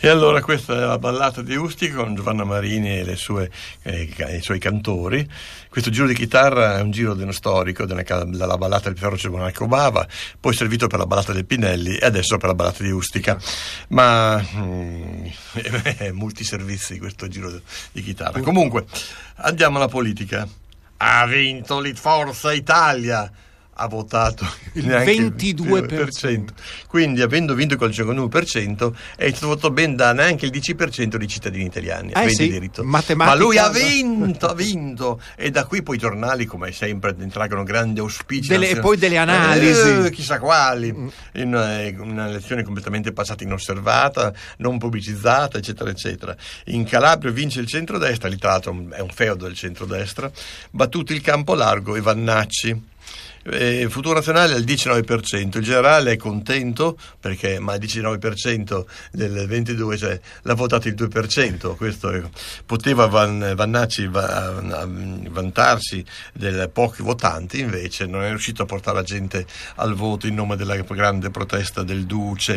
E allora questa è la ballata di Ustica con Giovanna Marini e i suoi cantori. Questo giro di chitarra è un giro storico dalla ballata del Ferro Monarco Bava, poi servito per la ballata del Pinelli e adesso per la ballata di Ustica. Ma è multiservizi questo giro di chitarra. Comunque, andiamo alla politica. Ha vinto Forza Italia. Ha votato il 22%. Quindi, avendo vinto col 51%, è stato votato ben da neanche il 10% dei cittadini italiani. Sì, diritto. Ma lui ha vinto. E da qui poi i giornali, come sempre, traggono grandi auspici. E poi delle analisi. Chissà quali. In una elezione completamente passata inosservata, non pubblicizzata, eccetera, eccetera. In Calabria vince il centrodestra, lì tra l'altro è un feudo del centrodestra, battuto il campo largo e Vannacci. Futuro Nazionale al 19%, il generale è contento perché ma il 19% del 22, cioè l'ha votato il 2%. Questo poteva Vannacci vantarsi dei pochi votanti, invece non è riuscito a portare la gente al voto in nome della grande protesta del Duce.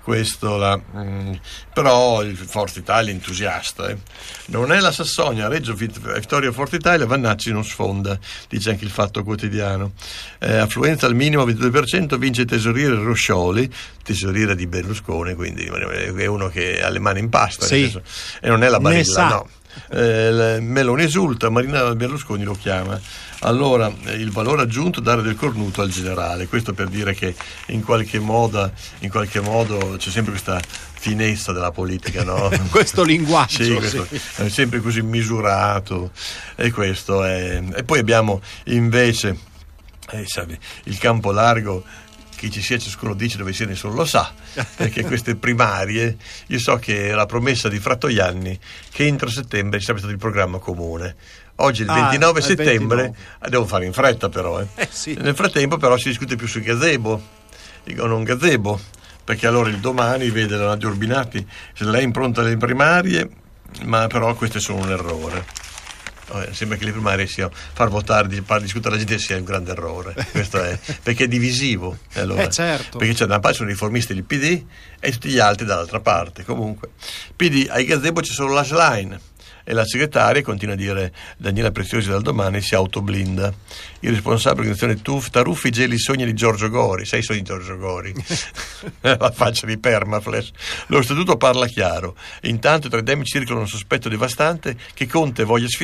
Però il Forza Italia è entusiasta, non è la Sassonia, Reggio Vittoria Forza Italia, Vannacci non sfonda, dice anche il Fatto Quotidiano. Affluenza al minimo 22%, vince il tesoriere Roscioli, tesoriere di Berlusconi, quindi è uno che ha le mani in pasta, sì. Nel senso, e non è la Barilla, no. Meloni esulta, Marina Berlusconi lo chiama. Allora, il valore aggiunto, dare del cornuto al generale, questo per dire che in qualche modo c'è sempre questa finezza della politica, no? Questo linguaggio, sì, questo è sempre così misurato, e questo è. E poi abbiamo invece il campo largo, chi ci sia ciascuno dice, dove sia nessuno lo sa, perché queste primarie, io so che la promessa di Frattoianni che entro settembre ci sarebbe stato il programma comune. Oggi è il 29 settembre, 29. Devo fare in fretta però. Sì. Nel frattempo però si discute più sui gazebo, dicono un gazebo, perché allora il domani vede la Nadia Urbinati, se lei impronta le primarie, ma però queste sono un errore. Sembra che le primarie sia far votare, far discutere la gente sia un grande errore. Questo è perché è divisivo. Allora, certo. Perché da una parte sono i riformisti del PD e tutti gli altri dall'altra parte. Comunque, PD ai gazebo c'è solo la Schlein e la segretaria, continua a dire Daniela Preziosi dal Domani, si autoblinda. Il responsabile dell'organizzazione Taruffi geli i sogni di Giorgio Gori. Sai i sogni di Giorgio Gori? La faccia di Permaflash. Lo statuto parla chiaro. Intanto tra i demi circola un sospetto devastante che Conte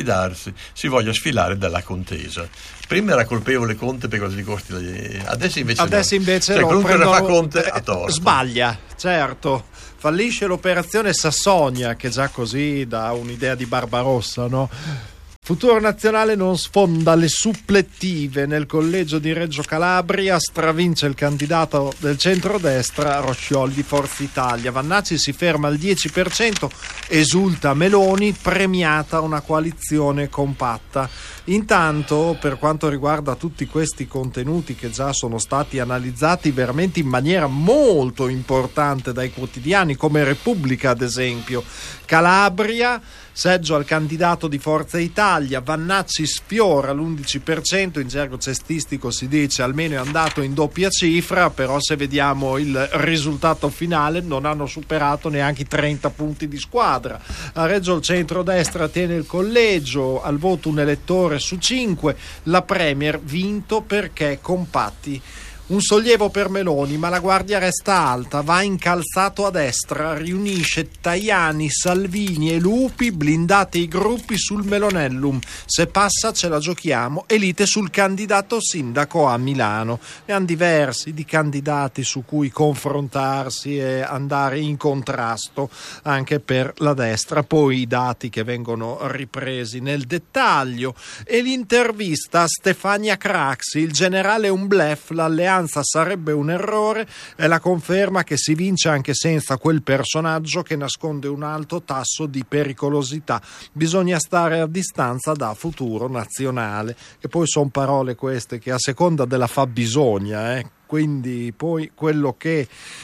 si voglia sfilare dalla contesa. Prima era colpevole Conte per cosa di costi, adesso invece lo comunque ne fa Conte a torto. Sbaglia, certo. Fallisce l'operazione Sassonia, che già così dà un'idea di Barbarossa, no? Futuro Nazionale non sfonda le supplettive nel collegio di Reggio Calabria, stravince il candidato del centrodestra Roscioli di Forza Italia. Vannacci si ferma al 10%, esulta Meloni, premiata una coalizione compatta. Intanto, per quanto riguarda tutti questi contenuti che già sono stati analizzati veramente in maniera molto importante dai quotidiani come Repubblica ad esempio, Calabria, seggio al candidato di Forza Italia, Vannacci sfiora l'11%, in gergo cestistico si dice almeno è andato in doppia cifra, però se vediamo il risultato finale non hanno superato neanche i 30 punti di squadra. A Reggio il centrodestra tiene il collegio, al voto un elettore su 5, la Premier vinto perché compatti. Un sollievo per Meloni, ma la guardia resta alta, va incalzato a destra, riunisce Tajani, Salvini e Lupi, blindate i gruppi sul Melonellum. Se passa ce la giochiamo, elite sul candidato sindaco a Milano. Ne hanno diversi di candidati su cui confrontarsi e andare in contrasto anche per la destra. Poi i dati che vengono ripresi nel dettaglio e l'intervista a Stefania Craxi, il generale è un bluff, l'alleanza sarebbe un errore, è la conferma che si vince anche senza quel personaggio che nasconde un alto tasso di pericolosità. Bisogna stare a distanza da Futuro Nazionale. E poi sono parole queste che a seconda della fabbisogna, quindi poi quello che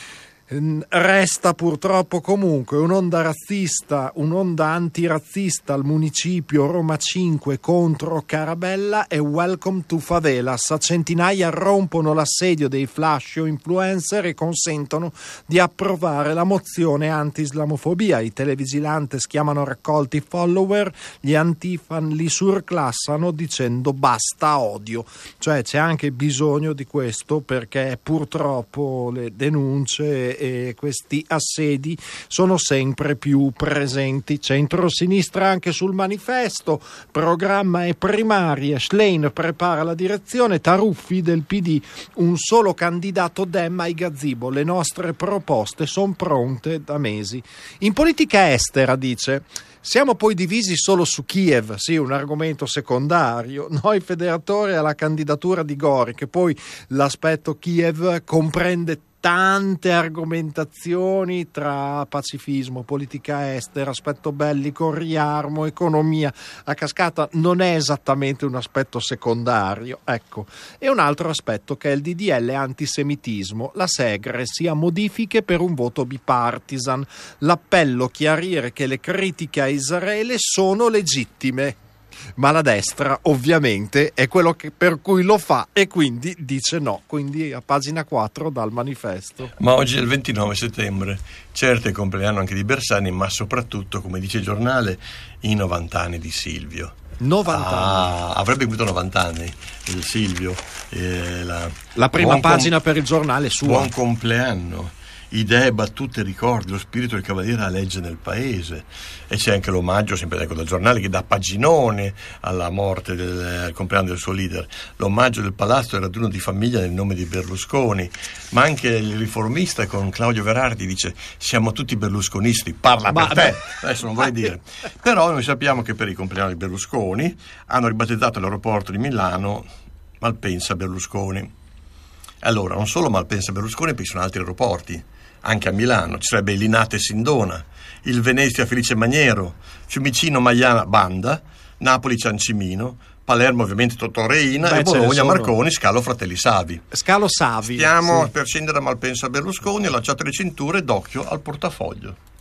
Resta purtroppo comunque un'onda razzista, un'onda antirazzista al municipio Roma 5 contro Carabella e Welcome to Favelas. A centinaia rompono l'assedio dei flash o influencer e consentono di approvare la mozione anti-islamofobia. I televigilantes chiamano raccolti follower, gli antifan li surclassano dicendo basta odio. Cioè c'è anche bisogno di questo, perché purtroppo le denunce e questi assedi sono sempre più presenti. Centro-sinistra anche sul manifesto, programma e primarie, Schlein prepara la direzione, Taruffi del PD, un solo candidato Dem ai gazebo, le nostre proposte sono pronte da mesi. In politica estera dice: siamo poi divisi solo su Kiev, sì, un argomento secondario. Noi federatori alla candidatura di Gori, che poi l'aspetto Kiev comprende tante argomentazioni tra pacifismo, politica estera, aspetto bellico, riarmo, economia a cascata. Non è esattamente un aspetto secondario, ecco. E un altro aspetto che è il DDL antisemitismo, la Segre sia modifiche per un voto bipartisan, l'appello chiarire che le critiche a Israele sono legittime. Ma la destra ovviamente è quello per cui lo fa e quindi dice no. Quindi a pagina 4 dal manifesto. Ma oggi è il 29 settembre, certo è il compleanno anche di Bersani, ma soprattutto, come dice il giornale, i 90 anni di Silvio. 90 anni. Avrebbe avuto 90 anni Silvio. La prima pagina per il giornale sua. Buon compleanno. Idee, battute, ricordi, lo spirito del cavaliere aleggia nel paese. E c'è anche l'omaggio, sempre dal giornale, che dà paginone alla morte al compleanno del suo leader. L'omaggio del palazzo e il raduno di famiglia nel nome di Berlusconi. Ma anche il riformista con Claudio Verardi dice: siamo tutti berlusconisti, parla per te. Adesso non vorrei dire. Però noi sappiamo che per il compleanno di Berlusconi hanno ribattezzato l'aeroporto di Milano Malpensa Berlusconi. Allora, non solo Malpensa Berlusconi, poi ci sono altri aeroporti. Anche a Milano ci sarebbe il Linate Sindona, il Venezia Felice Maniero, Fiumicino Maiana Banda, Napoli Ciancimino, Palermo ovviamente Totoreina e Bologna Marconi Scalo Fratelli Savi. Scalo Savi. Stiamo per scendere a Malpensa Berlusconi, allacciate le cinture, d'occhio al portafoglio.